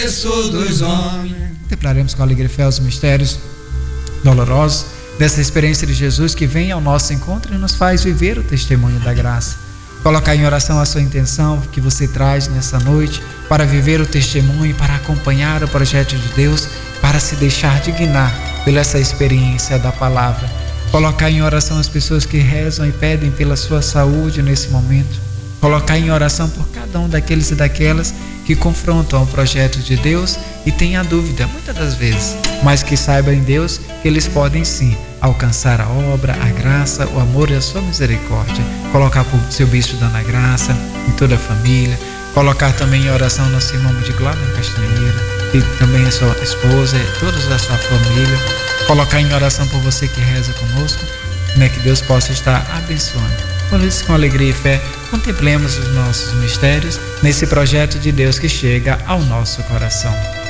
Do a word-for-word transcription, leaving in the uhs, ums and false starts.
dos homens. Contemplaremos com alegria e fé os mistérios dolorosos dessa experiência de Jesus que vem ao nosso encontro e nos faz viver o testemunho da graça. Colocar em oração a sua intenção que você traz nessa noite para viver o testemunho, para acompanhar o projeto de Deus, para se deixar dignar pela essa experiência da palavra. Colocar em oração as pessoas que rezam e pedem pela sua saúde nesse momento. Colocar em oração por cada um daqueles e daquelas que confrontam o projeto de Deus e têm a dúvida, muitas das vezes, mas que saibam em Deus que eles podem sim alcançar a obra, a graça, o amor e a sua misericórdia. Colocar por seu bispo dando a graça em toda a família. Colocar também em oração nosso irmão de Glória Castanheira e também a sua esposa e todos da sua família. Colocar em oração por você que reza conosco, né, que Deus possa estar abençoando. Por isso, com alegria e fé, contemplemos os nossos mistérios nesse projeto de Deus que chega ao nosso coração.